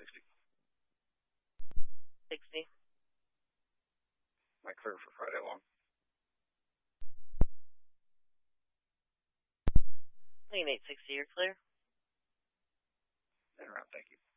60. 60. Am I clear for Friday long? Lane 860, you're clear. And around, thank you.